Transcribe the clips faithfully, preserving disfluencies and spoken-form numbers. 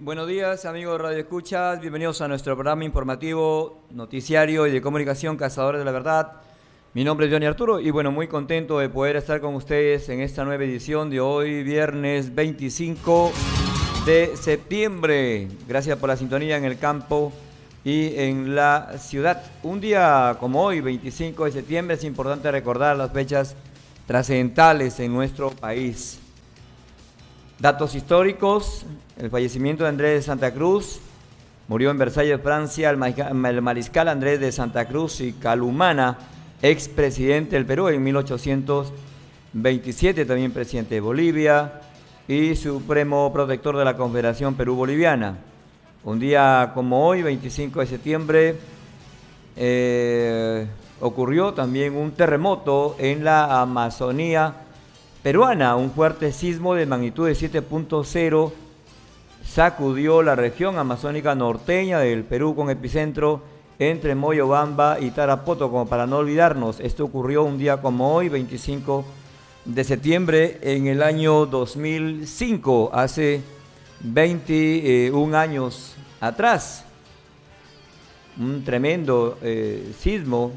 Buenos días, amigos de Radio Escuchas. Bienvenidos a nuestro programa informativo, noticiario y de comunicación Cazadores de la Verdad. Mi nombre es Johnny Arturo y bueno, muy contento de poder estar con ustedes en esta nueva edición de hoy, viernes veinticinco de septiembre. Gracias por la sintonía en el campo y en la ciudad. Un día como hoy, veinticinco de septiembre, es importante recordar las fechas trascendentales en nuestro país. Datos históricos: el fallecimiento de Andrés de Santa Cruz. Murió en Versalles, Francia, el mariscal Andrés de Santa Cruz y Calumana, expresidente del Perú en mil ochocientos veintisiete, también presidente de Bolivia y supremo protector de la Confederación Perú-Boliviana. Un día como hoy, veinticinco de septiembre, eh, ocurrió también un terremoto en la Amazonía peruana. Un fuerte sismo de magnitud de siete punto cero sacudió la región amazónica norteña del Perú, con epicentro entre Moyobamba y Tarapoto, como para no olvidarnos. Esto ocurrió un día como hoy, veinticinco de septiembre, en el año dos mil cinco, hace veintiún años atrás. Un tremendo eh, sismo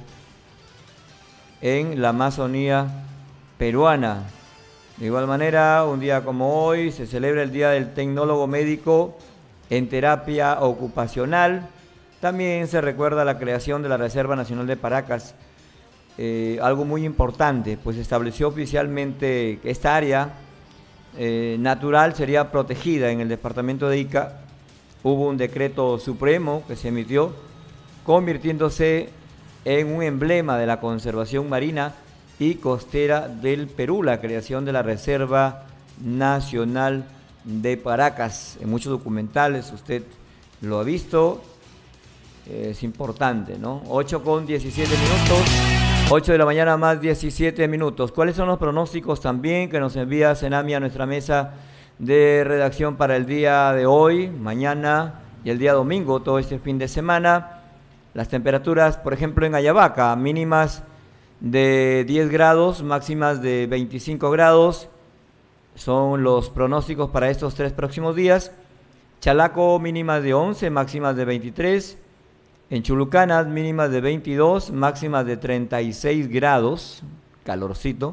en la Amazonía peruana. De igual manera, un día como hoy se celebra el Día del Tecnólogo Médico en Terapia Ocupacional. También se recuerda la creación de la Reserva Nacional de Paracas, eh, algo muy importante, pues estableció oficialmente que esta área eh, natural sería protegida en el departamento de Ica. Hubo un decreto supremo que se emitió, convirtiéndose en un emblema de la conservación marina y costera del Perú, la creación de la Reserva Nacional de Paracas. En muchos documentales usted lo ha visto, es importante, ¿no? ocho con diecisiete minutos, ocho de la mañana más diecisiete minutos. ¿Cuáles son los pronósticos también que nos envía Senami a nuestra mesa de redacción para el día de hoy, mañana y el día domingo, todo este fin de semana? Las temperaturas, por ejemplo, en Ayabaca, mínimas de diez grados, máximas de veinticinco grados, son los pronósticos para estos tres próximos días. Chalaco, mínimas de once, máximas de veintitrés. En Chulucanas, mínimas de veintidós, máximas de treinta y seis grados, calorcito.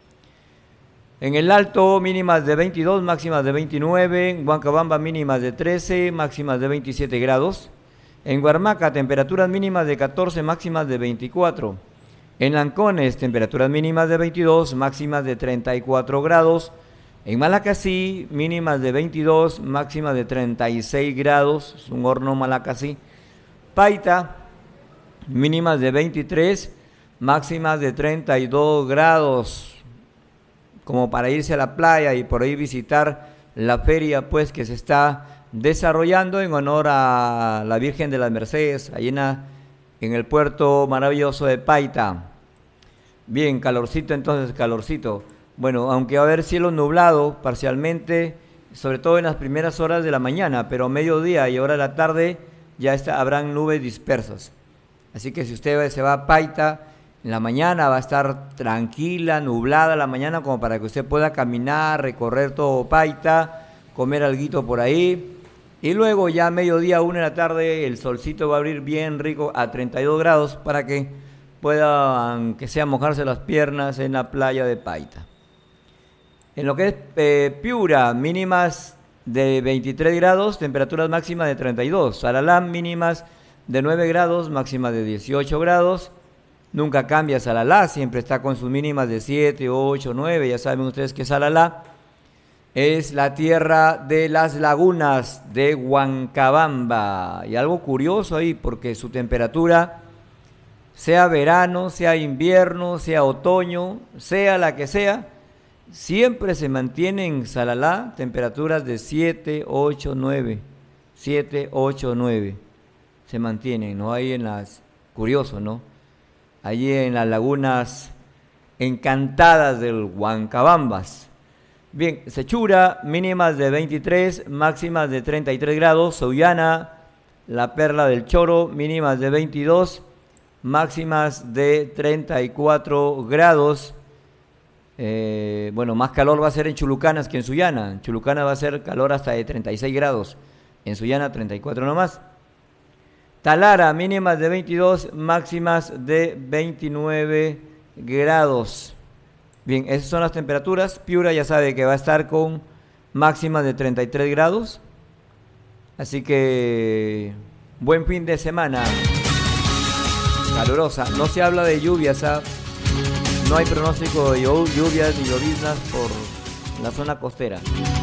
En el Alto, mínimas de veintidós, máximas de veintinueve. En Huancabamba, mínimas de trece, máximas de veintisiete grados. En Huarmaca, temperaturas mínimas de catorce, máximas de veinticuatro. En Lancones, temperaturas mínimas de veintidós, máximas de treinta y cuatro grados. En Malacasí, mínimas de veintidós, máximas de treinta y seis grados. Es un horno Malacasí. Paita, mínimas de veintitrés, máximas de treinta y dos grados. Como para irse a la playa y por ahí visitar la feria, pues, que se está desarrollando en honor a la Virgen de las Mercedes, allí en la en el puerto maravilloso de Paita. Bien, calorcito entonces, calorcito. Bueno, aunque va a haber cielo nublado parcialmente, sobre todo en las primeras horas de la mañana, pero a mediodía y hora de la tarde ya está, habrán nubes dispersas. Así que si usted se va a Paita, en la mañana va a estar tranquila, nublada la mañana, como para que usted pueda caminar, recorrer todo Paita, comer alguito por ahí. Y luego ya a mediodía, una de la tarde, el solcito va a abrir bien rico a treinta y dos grados para que puedan, que sea, mojarse las piernas en la playa de Paita. En lo que es eh, Piura, mínimas de veintitrés grados, temperaturas máximas de treinta y dos. Salalá, mínimas de nueve grados, máximas de dieciocho grados. Nunca cambia Salalá, siempre está con sus mínimas de siete, ocho, nueve. Ya saben ustedes que Salalá es la tierra de las lagunas de Huancabamba. Y algo curioso ahí, porque su temperatura, sea verano, sea invierno, sea otoño, sea la que sea, siempre se mantiene en Salalá temperaturas de siete, ocho, nueve. siete, ocho, nueve. Se mantienen, ¿no? Ahí en las... Curioso, ¿no? Allí en las lagunas encantadas del Huancabambas. Bien, Sechura, mínimas de veintitrés, máximas de treinta y tres grados. Sullana, la Perla del Choro, mínimas de veintidós, máximas de treinta y cuatro grados. Eh, bueno, más calor va a ser en Chulucanas que en Sullana. En Chulucanas va a ser calor hasta de treinta y seis grados. En Sullana treinta y cuatro nomás. Talara, mínimas de veintidós, máximas de veintinueve grados. Bien, esas son las temperaturas. Piura ya sabe que va a estar con máximas de treinta y tres grados. Así que buen fin de semana. Calurosa. No se habla de lluvias, ¿ah? No hay pronóstico de lluvias ni lloviznas por la zona costera.